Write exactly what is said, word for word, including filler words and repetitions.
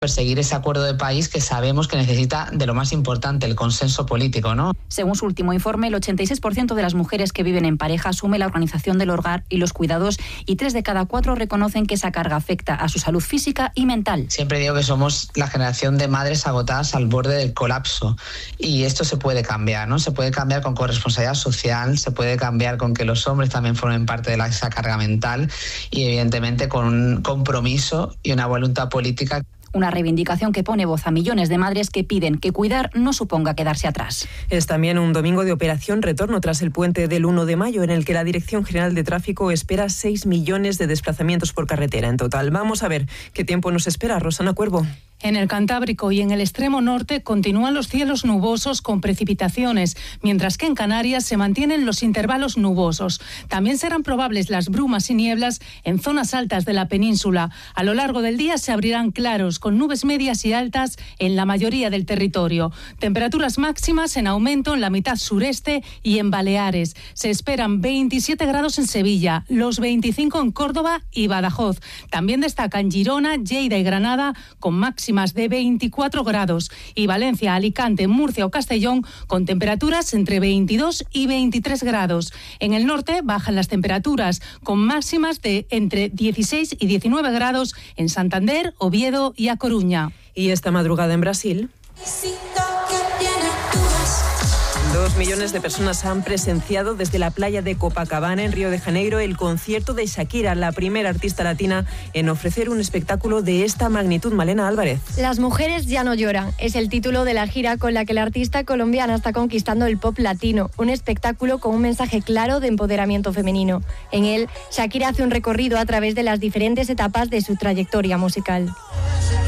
perseguir ese acuerdo de país que sabemos que necesita de lo más importante, el consenso político, ¿no? Según su último informe, el ochenta y seis por ciento de las mujeres que viven en pareja asume la organización del hogar y los cuidados, y tres de cada cuatro reconocen que esa carga afecta a su salud física y mental. Siempre digo que somos la generación de madres agotadas al borde del colapso, y esto se puede cambiar, ¿no? Se puede cambiar con corresponsabilidad social, se puede cambiar con que los hombres también formen parte de la, esa carga mental, y evidentemente con un compromiso y una voluntad política. Una reivindicación que pone voz a millones de madres que piden que cuidar no suponga quedarse atrás. Es también un domingo de operación retorno tras el puente del uno de mayo, en el que la Dirección General de Tráfico espera seis millones de desplazamientos por carretera en total. Vamos a ver qué tiempo nos espera. Rosana Cuervo. En el Cantábrico y en el extremo norte continúan los cielos nubosos con precipitaciones, mientras que en Canarias se mantienen los intervalos nubosos. También serán probables las brumas y nieblas en zonas altas de la península. A lo largo del día se abrirán claros con nubes medias y altas en la mayoría del territorio. Temperaturas máximas en aumento en la mitad sureste y en Baleares. Se esperan veintisiete grados en Sevilla, los veinticinco en Córdoba y Badajoz. También destacan Girona, Lleida y Granada con máximas de veinticuatro grados, y Valencia, Alicante, Murcia o Castellón con temperaturas entre veintidós y veintitrés grados. En el norte bajan las temperaturas con máximas de entre dieciséis y diecinueve grados en Santander, Oviedo y A Coruña. Y esta madrugada en Brasil, dos millones de personas han presenciado desde la playa de Copacabana, en Río de Janeiro, el concierto de Shakira, la primera artista latina en ofrecer un espectáculo de esta magnitud. Malena Álvarez. Las mujeres ya no lloran. Es el título de la gira con la que la artista colombiana está conquistando el pop latino. Un espectáculo con un mensaje claro de empoderamiento femenino. En él, Shakira hace un recorrido a través de las diferentes etapas de su trayectoria musical.